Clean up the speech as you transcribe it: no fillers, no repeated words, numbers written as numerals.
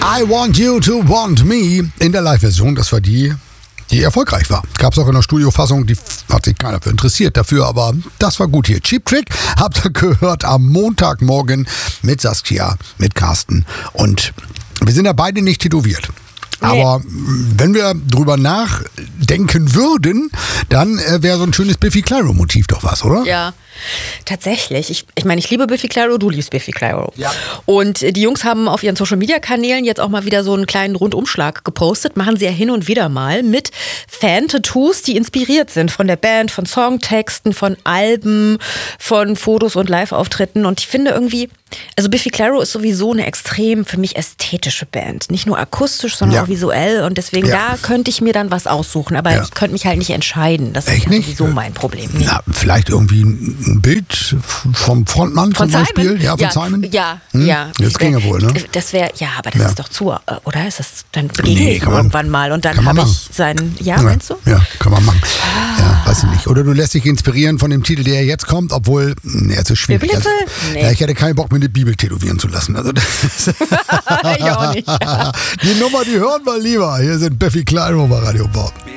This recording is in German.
I Want You to Want Me in der Live-Version. Das war die erfolgreich war. Gab es auch in der Studiofassung, die hat sich keiner für interessiert dafür, aber das war gut hier. Cheap Trick habt ihr gehört am Montagmorgen mit Saskia, mit Carsten und wir sind ja beide nicht tätowiert. Aber wenn wir drüber nachdenken würden, dann wäre so ein schönes Biffy Clyro-Motiv doch was, oder? Ja, tatsächlich. Ich meine, ich liebe Biffy Clyro, du liebst Biffy Clyro. Ja. Und die Jungs haben auf ihren Social-Media-Kanälen jetzt auch mal wieder so einen kleinen Rundumschlag gepostet. Machen sie ja hin und wieder mal mit Fan-Tattoos, die inspiriert sind von der Band, von Songtexten, von Alben, von Fotos und Live-Auftritten. Und ich finde irgendwie, also Biffy Clyro ist sowieso eine extrem für mich ästhetische Band. Nicht nur akustisch, sondern auch visuell. Und deswegen da könnte ich mir dann was aussuchen. Aber ich könnte mich halt nicht entscheiden. Das ist ja sowieso mein Problem. Nee. Na, vielleicht irgendwie ein Bild vom Frontmann von zum Beispiel? Simon? Ja, von Simon? Ja. Das ginge wohl, ne? Das wäre, aber das ist doch zu, oder? Ist das, dann begegne ich irgendwann mal und dann habe ich seinen, meinst du? Ja, kann man machen. Ja, weiß ich nicht. Oder du lässt dich inspirieren von dem Titel, der jetzt kommt, obwohl, es ist schwierig. Also, ich hätte keinen Bock, mir eine Bibel tätowieren zu lassen. Also, ich auch nicht. Die Nummer, die hören wir lieber. Hier sind Biffy Clyro bei Radio Bob.